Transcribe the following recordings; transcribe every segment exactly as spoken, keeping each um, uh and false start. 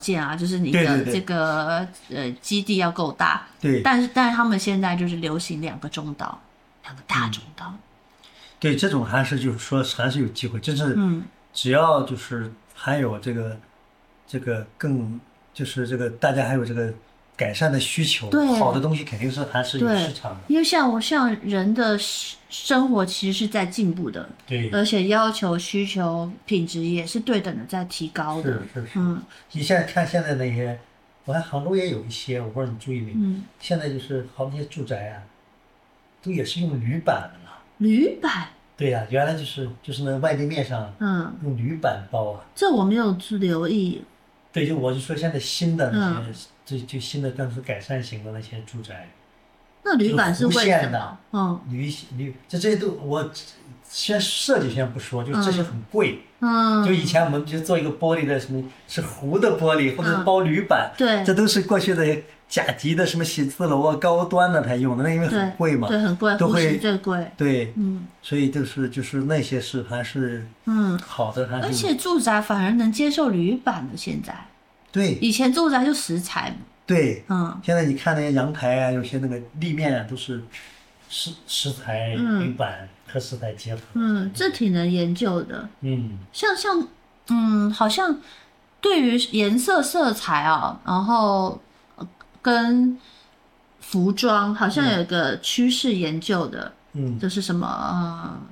件啊，就是你的这个呃基地要够大。 对。 但是但是他们现在就是流行两个中岛，两个大中岛。嗯、 对，这种还是就是说还是有机会，就是只要就是还有这个、嗯、这个更就是这个大家还有这个改善的需求，好的东西肯定是还是有市场的。 因为像我像人的生活其实是在进步的， 对， 而且要求需求品质也是对等的在提高的。 是是是，嗯，你现在看现在那些，我看杭州也有一些，我不知道你注意没？嗯，现在就是好那些住宅啊，都也是用铝板的了。 铝板？ 对呀、啊，原来就是就是那外立面上，嗯，用铝板包啊。 这我没有留意。 对，就我就说现在新的那些，嗯、就就新的更是改善型的那些住宅。 那铝板是为什么？嗯，铝铝这这些都我先设计先不说，就这些很贵。嗯，就以前我们就做一个玻璃的什么是糊的玻璃，或者是包铝板， 嗯、对， 这都是过去的甲级的什么写字楼啊高端的才用的，那因为很贵嘛， 对，对很贵， 都会最贵。 对，嗯，所以就是就是那些是还是嗯好的，还是而且住宅反而能接受铝板的现在。 对， 以前住宅就石材嘛。 对，嗯，现在你看那些阳台啊，有些那个立面啊，都是石石材、铝板和石材结合。 嗯，这挺能研究的。 嗯， 像像，嗯，好像对于颜色、色彩啊，然后跟服装，好像有一个趋势研究的。嗯，就是什么呃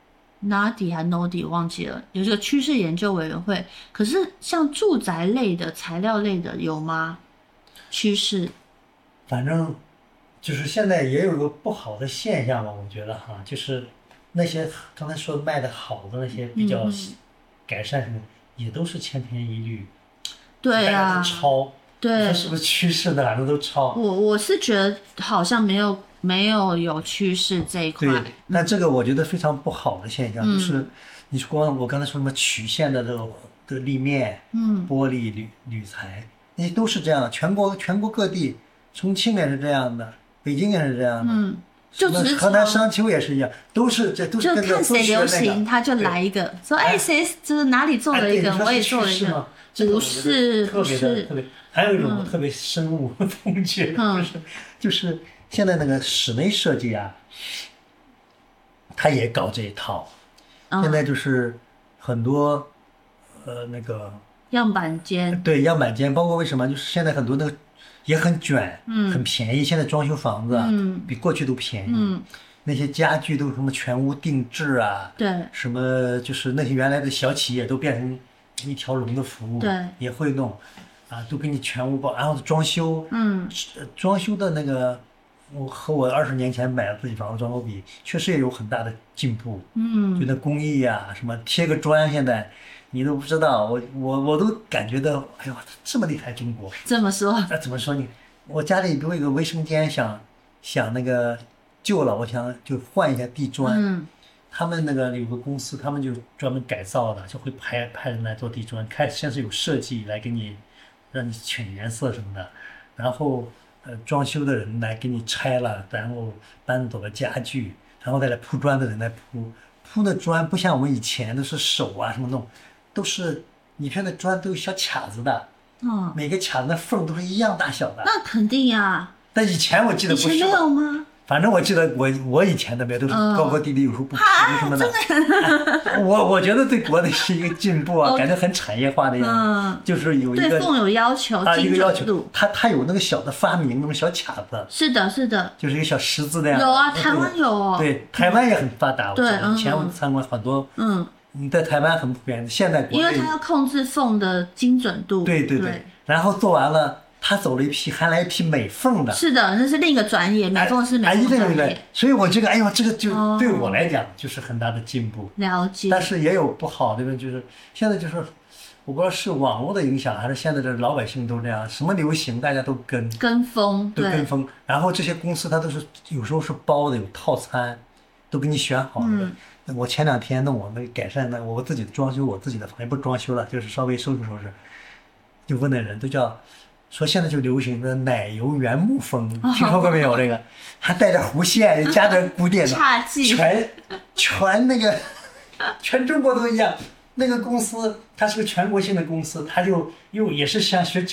N A D I 还 N O D I 忘记了，有这个趋势研究委员会。可是像住宅类的、材料类的有吗？趋势， 反正就是现在也有个不好的现象吧，我觉得哈，就是那些刚才说卖的好的那些比较改善什么，嗯、也都是千篇一律， 对啊， 大家都抄， 对， 是不是趋势的？反正都抄。 我我是觉得好像没有没有有趋势这一块。 对，那这个我觉得非常不好的现象，嗯、就是你说我刚才说什么曲线的这个的立面，嗯，玻璃铝铝材。那些都是这样，全国全国各地，重庆也是这样的，北京也是这样的，嗯， 就河南商丘也是一样，都是这都是跟着、那个、 就看谁流行，他就来一个，说哎谁就是哪里做了一个， 哎、 我也做了一个，不是特别的特别，还有一种特别深恶痛绝的，嗯、就是就是现在那个室内设计啊，他也搞这一套，嗯、现在就是很多呃那个。 样板间， 对，样板间，包括为什么就是现在很多那个也很卷，嗯，很便宜。现在装修房子啊，嗯，比过去都便宜，嗯，那些家具都什么全屋定制啊， 对， 什么就是那些原来的小企业都变成一条龙的服务， 对， 也会弄，啊，都给你全屋包，然后装修，嗯，装修的那个，我和我二十年前买的自己房子装修比，确实也有很大的进步，嗯，就那工艺啊，什么贴个砖现在。你都不知道，我我我都感觉到，哎呦，这么厉害，中国！ 这么说？ 那怎么说你？我家里比如有个卫生间想，想那个旧了，我想就换一下地砖。嗯。他们那个有个公司，他们就专门改造的，就会派派人来做地砖，开先是有设计来给你，让你选颜色什么的，然后呃装修的人来给你拆了，然后搬走了家具，然后再来铺砖的人来铺，铺的砖不像我们以前都是手啊什么弄。都是你看那砖都有小卡子的，嗯，每个卡子的缝都是一样大小的。 那肯定呀。 但以前我记得不是。 以前没有吗？ 反正我记得我我以前的没有，都是高高低低，有时候不平什么的。啊、我我觉得对国内是一个进步啊，感觉很产业化的样子。嗯，就是有一个对缝有要求， 啊，一个要求，它它有那个小的发明，那种小卡子。 是的，是的。 就是一个小十字那样。 有啊，台湾有哦。 对，台湾也很发达。 对， 以前我参观很多。嗯。你在台湾很普遍，现在国内因为它要控制缝的精准度。 对对 对, 对。然后做完了，他走了一批，还来一批美缝的。 是的，那是另一个专业，美缝是美缝专业。 哎，所以我这个，哎呦，这个就对我来讲就是很大的进步。 了解。 但是也有不好的，就是现在就是我不知道是网络的影响，还是现在的老百姓都这样，什么流行大家都跟跟风， 都跟风。然后这些公司它都是有时候是包的，有套餐，都给你选好的。嗯，我前两天弄我那改善那我自己装修我自己的房，也不装修了，就是稍微收拾收拾，就问那人都叫说现在就流行的奶油原木风，哦、听说过没有？这个还带着弧线，加点古典的，全全那个全中国都一样。那个公司它是个全国性的公司，它就又也是想学